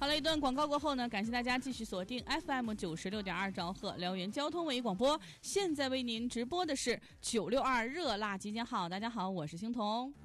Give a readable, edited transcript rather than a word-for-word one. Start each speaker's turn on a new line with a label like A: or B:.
A: 好了，一段广告过后呢，感谢大家继续锁定 FM96.2兆赫辽源交通文艺广播。现在为您直播的是962热辣集结号。大家好，我是星彤。